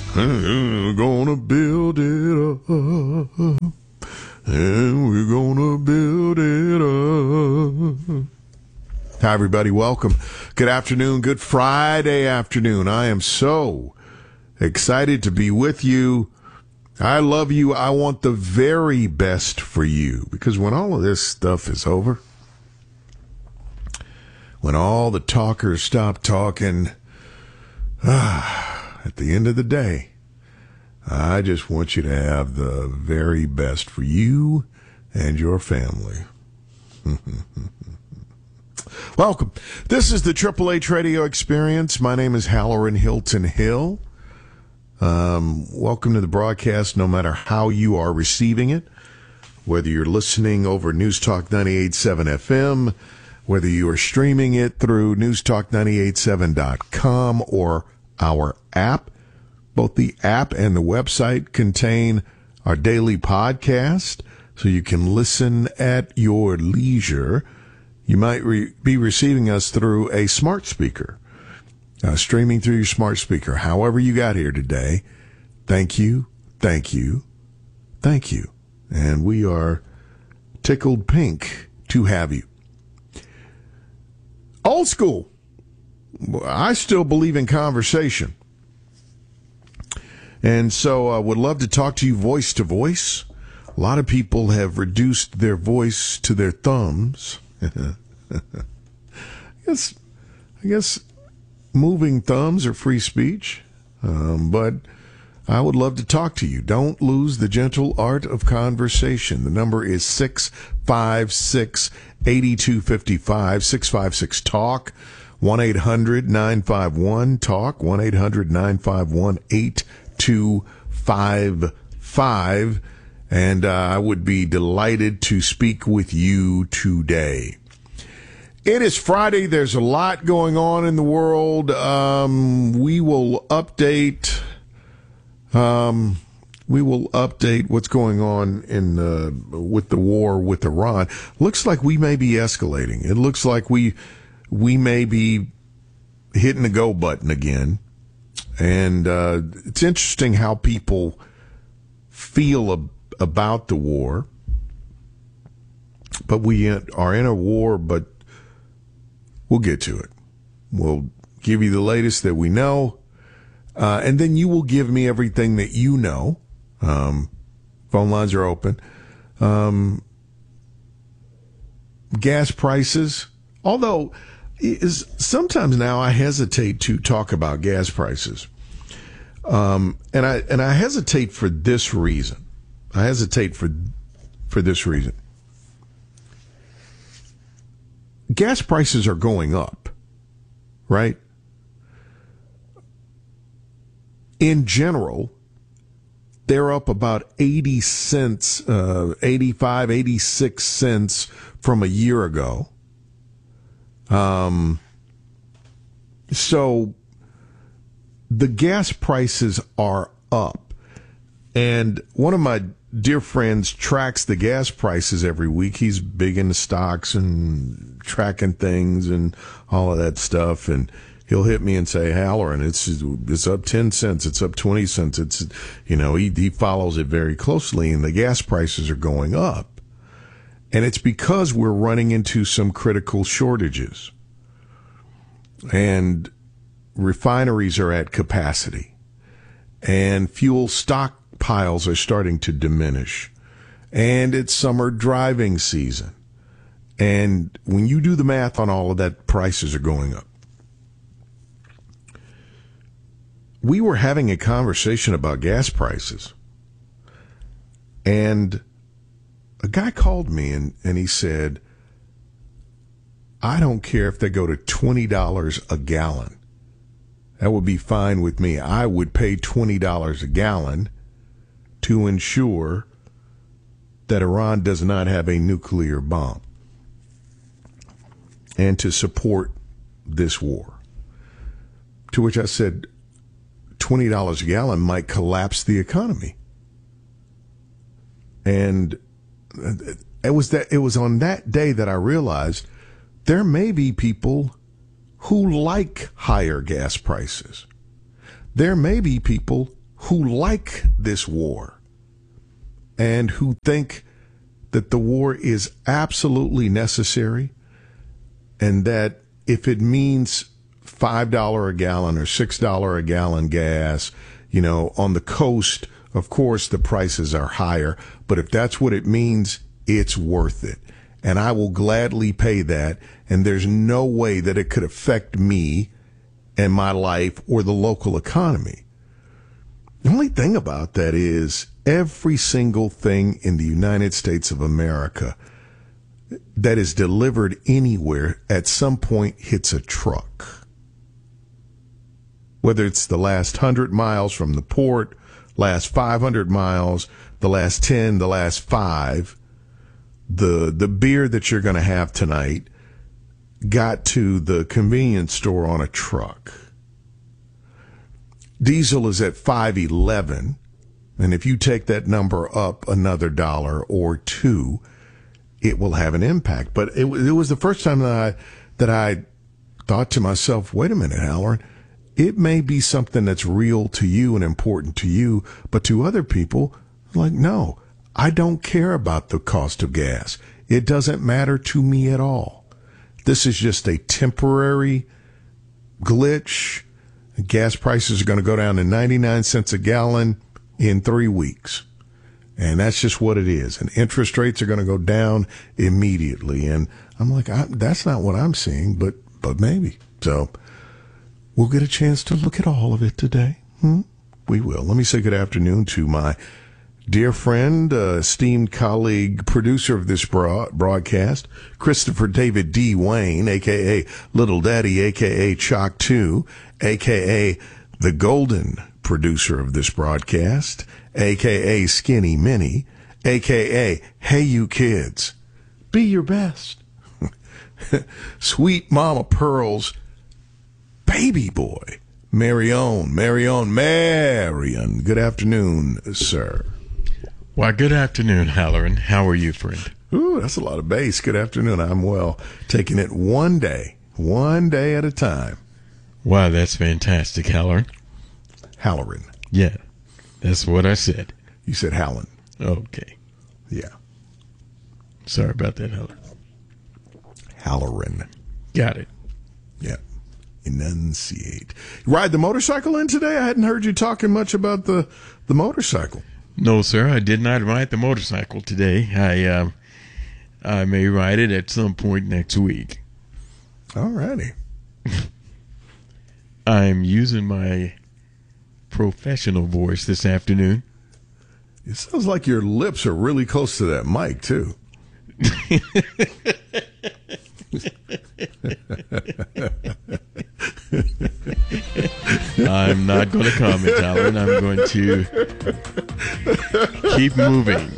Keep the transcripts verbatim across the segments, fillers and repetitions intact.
We're gonna build it up, and we're gonna build it up. Hi, everybody. Welcome. Good afternoon. Good Friday afternoon. I am so excited to be with you. I love you. I want the very best for you, because when all of this stuff is over, when all the talkers stop talking, ah, at the end of the day, I just want you to have the very best for you and your family. Welcome. This is the Triple H Radio Experience. My name is Halloran Hilton Hill. Um, welcome to the broadcast, no matter how you are receiving it, whether you're listening over News Talk ninety-eight point seven F M, whether you are streaming it through news talk nine eight seven dot com or our app. Both the app and the website contain our daily podcast, so you can listen at your leisure. You might re- be receiving us through a smart speaker. Uh, streaming through your smart speaker. However you got here today, thank you, thank you, thank you. And we are tickled pink to have you. Old school. I still believe in conversation. And so I uh, would love to talk to you voice to voice. A lot of people have reduced their voice to their thumbs. I guess, I guess, moving thumbs are free speech, um, but I would love to talk to you. Don't lose the gentle art of conversation. The number is six five six, eight two five five, six five six, talk, one eight hundred nine five one, talk, one eight hundred nine five one, eight two five five, and uh, I would be delighted to speak with you today. It is Friday. There's a lot going on in the world. Um, we will update. Um, we will update what's going on in uh, with the war with Iran. Looks like we may be escalating. It looks like we we may be hitting the go button again. And uh, it's interesting how people feel ab- about the war. But we are in a war, but we'll get to it. We'll give you the latest that we know, uh, and then you will give me everything that you know. Um, phone lines are open. Um, gas prices, although is sometimes now I hesitate to talk about gas prices, um, and I and I hesitate for this reason. I hesitate for for this reason. Gas prices are going up, right? In general, they're up about eighty cents, uh, eighty-five, eighty-six cents from a year ago. Um, so the gas prices are up. And one of my dear friends tracks the gas prices every week. He's big into stocks and tracking things and all of that stuff. And he'll hit me and say, Halloran, it's, it's up ten cents. It's up twenty cents. It's, you know, he, he follows it very closely, and the gas prices are going up. And it's because we're running into some critical shortages. And refineries are at capacity. And fuel stockpiles are starting to diminish. And it's summer driving season. And when you do the math on all of that, prices are going up. We were having a conversation about gas prices. And a guy called me and, and he said, I don't care if they go to twenty dollars a gallon. That would be fine with me. I would pay twenty dollars a gallon to ensure that Iran does not have a nuclear bomb and to support this war. To which I said, twenty dollars a gallon might collapse the economy. And it was that it was on that day that I realized there may be people who like higher gas prices. There may be people who like this war and who think that the war is absolutely necessary and that if it means five dollars a gallon or six dollars a gallon gas, you know, on the coast, of course, the prices are higher. But if that's what it means, it's worth it. And I will gladly pay that. And there's no way that it could affect me and my life or the local economy. The only thing about that is every single thing in the United States of America that is delivered anywhere at some point hits a truck. Whether it's the last hundred miles from the port, last five hundred miles, the last ten, the last five, the the beer that you're going to have tonight got to the convenience store on a truck. Diesel is at five eleven, and if you take that number up another dollar or two, it will have an impact. But it, it was the first time that I that I thought to myself, wait a minute, Halloran, it may be something that's real to you and important to you, but to other people, like, no, I don't care about the cost of gas. It doesn't matter to me at all. This is just a temporary glitch. Gas prices are going to go down to ninety-nine cents a gallon in three weeks. And that's just what it is. And interest rates are going to go down immediately. And I'm like, I, that's not what I'm seeing, but but maybe. So we'll get a chance to look at all of it today. Hmm? We will. Let me say good afternoon to my dear friend, uh, esteemed colleague, producer of this broad- broadcast, Christopher David D. Wayne, a k a. Little Daddy, a k a. Chalk two, a k a the golden producer of this broadcast, a k a. Skinny Minnie, a k a. Hey You Kids, be your best. Sweet Mama Pearl's baby boy, Marion, Marion, Marion. Good afternoon, sir. Why, good afternoon, Halloran. How are you, friend? Ooh, that's a lot of bass. Good afternoon. I'm well. Taking it one day, one day at a time. Wow, that's fantastic, Halloran. Halloran. Yeah, that's what I said. You said Halloran. Okay. Yeah. Sorry about that, Halloran. Halloran. Got it. Yeah. Enunciate. Ride the motorcycle in today? I hadn't heard you talking much about the, the motorcycle. No, sir, I did not ride the motorcycle today. I uh, I may ride it at some point next week. All righty. I'm using my professional voice this afternoon. It sounds like your lips are really close to that mic, too. I'm not going to comment, Alan. I'm going to keep moving.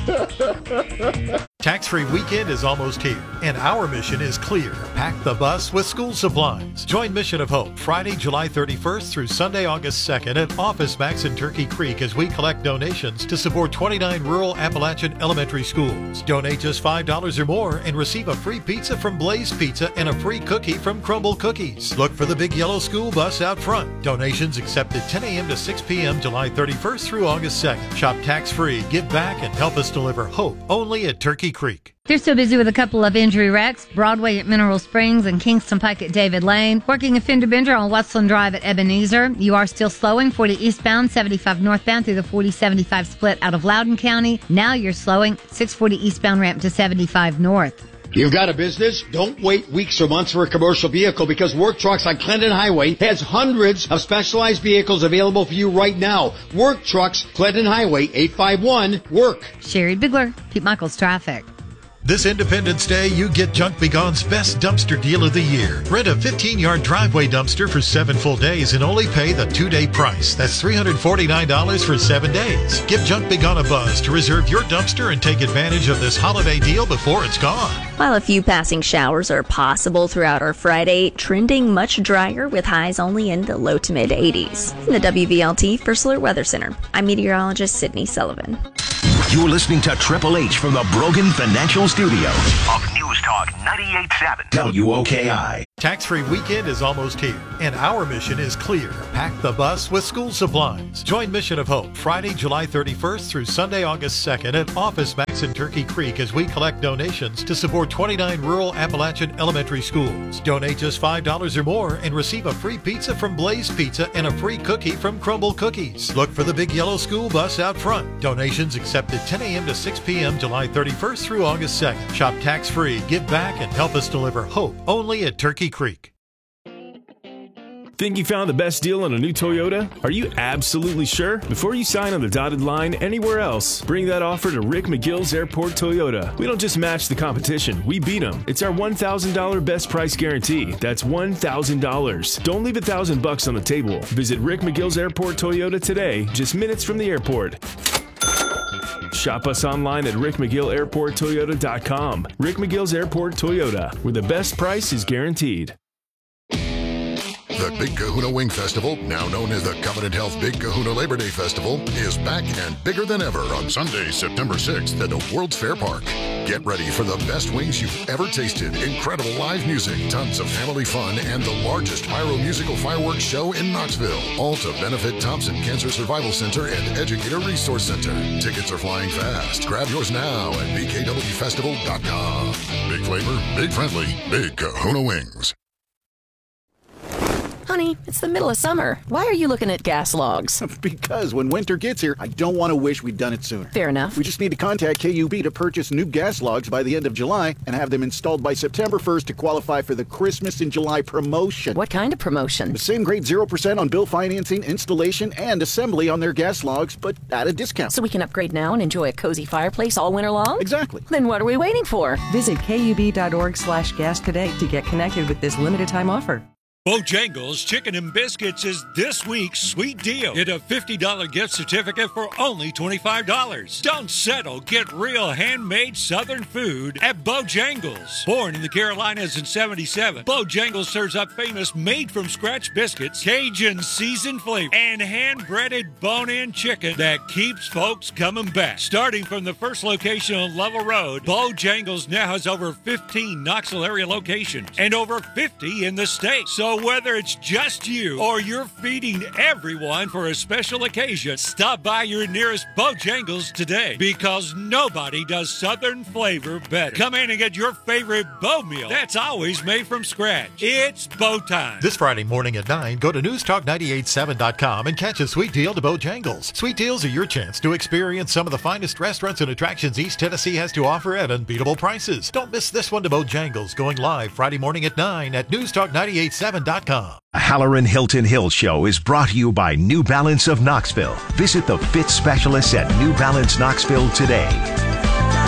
Tax-free weekend is almost here, and our mission is clear. Pack the bus with school supplies. Join Mission of Hope Friday, July thirty-first through Sunday, August second at Office Max in Turkey Creek as we collect donations to support twenty-nine rural Appalachian elementary schools. Donate just five dollars or more and receive a free pizza from Blaze Pizza and a free cookie from Crumble Cookies. Look for the big yellow school bus out front. Donations accepted ten a.m. to six p.m. July thirty-first through August second. Shop tax-free, give back, and help us deliver hope only at Turkey Creek. They're so busy with a couple of injury wrecks, Broadway at Mineral Springs and Kingston Pike at David Lane. Working a fender bender on Westland Drive at Ebenezer. You are still slowing, forty eastbound, seventy-five northbound through the forty seventy-five split out of Loudoun County. Now you're slowing, six forty eastbound ramp to seventy-five north. You've got a business? Don't wait weeks or months for a commercial vehicle because Work Trucks on Clinton Highway has hundreds of specialized vehicles available for you right now. Work Trucks, Clinton Highway, eight five one, work. Sherry Bigler, Pete Michaels Traffic. This Independence Day, you get Junk Be Gone's best dumpster deal of the year. Rent a fifteen-yard driveway dumpster for seven full days and only pay the two-day price. That's three hundred forty-nine dollars for seven days. Give Junk Be Gone a buzz to reserve your dumpster and take advantage of this holiday deal before it's gone. While a few passing showers are possible throughout our Friday, trending much drier with highs only in the low to mid eighties. In the W V L T First Alert Weather Center, I'm meteorologist Sydney Sullivan. You're listening to Triple H from the Brogan Financial Studio of News Talk ninety-eight point seven W O K I. Tax-free weekend is almost here, and our mission is clear. Pack the bus with school supplies. Join Mission of Hope Friday, July thirty-first through Sunday, August second at Office Max in Turkey Creek as we collect donations to support twenty-nine rural Appalachian elementary schools. Donate just five dollars or more and receive a free pizza from Blaze Pizza and a free cookie from Crumble Cookies. Look for the big yellow school bus out front. Donations accepted ten a.m. to six p.m. July thirty-first through August second. Shop tax-free, give back, and help us deliver hope only at Turkey Creek. Think you found the best deal on a new Toyota? Are you absolutely sure? Before you sign on the dotted line anywhere else, bring that offer to Rick McGill's Airport Toyota. We don't just match the competition, we beat them. It's our one thousand dollars best price guarantee. That's one thousand dollars. Don't leave a thousand bucks on the table. Visit Rick McGill's Airport Toyota today, just minutes from the airport. Shop us online at rick mcgill airport toyota dot com. Rick McGill's Airport Toyota, where the best price is guaranteed. The Big Kahuna Wing Festival, now known as the Covenant Health Big Kahuna Labor Day Festival, is back and bigger than ever on Sunday, September sixth at the World's Fair Park. Get ready for the best wings you've ever tasted, incredible live music, tons of family fun, and the largest pyro musical fireworks show in Knoxville. All to benefit Thompson Cancer Survival Center and Educator Resource Center. Tickets are flying fast. Grab yours now at b k w festival dot com. Big flavor, big friendly, Big Kahuna Wings. Honey, it's the middle of summer. Why are you looking at gas logs? Because when winter gets here, I don't want to wish we'd done it sooner. Fair enough. We just need to contact K U B to purchase new gas logs by the end of July and have them installed by September first to qualify for the Christmas in July promotion. What kind of promotion? The same grade zero percent on bill financing, installation, and assembly on their gas logs, but at a discount. So we can upgrade now and enjoy a cozy fireplace all winter long? Exactly. Then what are we waiting for? Visit kub.org slash gas today to get connected with this limited time offer. Bojangles Chicken and Biscuits is this week's sweet deal. Get a fifty dollars gift certificate for only twenty-five dollars. Don't settle. Get real handmade Southern food at Bojangles. Born in the Carolinas in seventy-seven, Bojangles serves up famous made-from-scratch biscuits, Cajun seasoned flavor, and hand-breaded bone-in chicken that keeps folks coming back. Starting from the first location on Lovell Road, Bojangles now has over fifteen Knoxville area locations and over fifty in the state. So whether it's just you or you're feeding everyone for a special occasion, stop by your nearest Bojangles today, because nobody does Southern flavor better. Come in and get your favorite Bo meal that's always made from scratch. It's Bo time. This Friday morning at nine, go to news talk nine eight seven dot com and catch a sweet deal to Bojangles. Sweet deals are your chance to experience some of the finest restaurants and attractions East Tennessee has to offer at unbeatable prices. Don't miss this one to Bojangles, going live Friday morning at nine at news talk nine eight seven dot com. Halloran Hilton Hill Show is brought to you by New Balance of Knoxville. Visit the fit specialists at New Balance Knoxville today.